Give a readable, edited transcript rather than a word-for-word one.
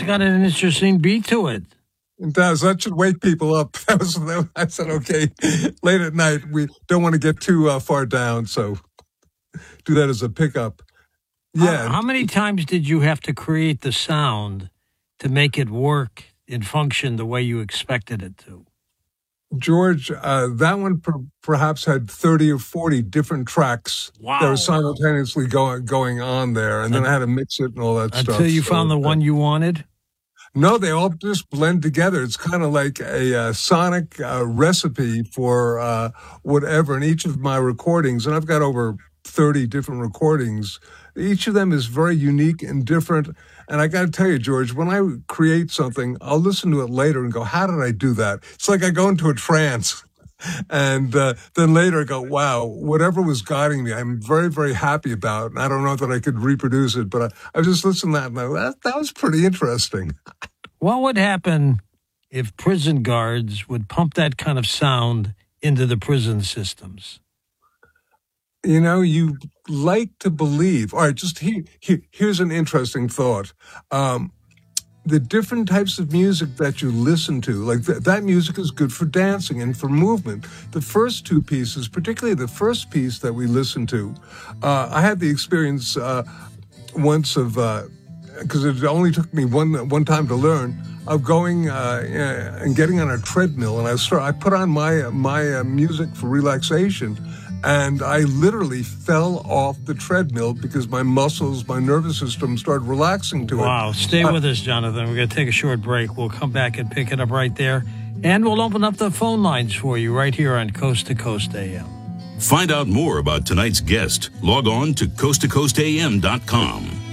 got an interesting beat to it. It does. That should wake people up. I said, okay, late at night, we don't want to get too far down, so do that as a pickup. Yeah. How many times did you have to create the sound to make it work and function the way you expected it to? George, that one perhaps had 30 or 40 different tracks that were simultaneously going on there, and then I had to mix it and all that stuff. Until you found the one you wanted? No, they all just blend together. It's kind of like a sonic recipe for whatever in each of my recordings. And I've got over 30 different recordings. Each of them is very unique and different. And I got to tell you, George, when I create something, I'll listen to it later and go, how did I do that? It's like I go into a trance. And then later I go, wow, whatever was guiding me, I'm very, very happy about. And I don't know that I could reproduce it, but I just listened to that and I go, that was pretty interesting. What would happen if prison guards would pump that kind of sound into the prison systems? You know, you like to believe. All right, just here's an interesting thought. The different types of music that you listen to, like that music is good for dancing and for movement. The first two pieces, particularly the first piece that we listened to, I had the experience once of, because it only took me one time to learn, of going and getting on a treadmill, and I put on my music for relaxation. And I literally fell off the treadmill because my muscles, my nervous system started relaxing to it. Wow. Stay with us, Jonathan. We're going to take a short break. We'll come back and pick it up right there. And we'll open up the phone lines for you right here on Coast to Coast AM. Find out more about tonight's guest. Log on to coasttocoastam.com.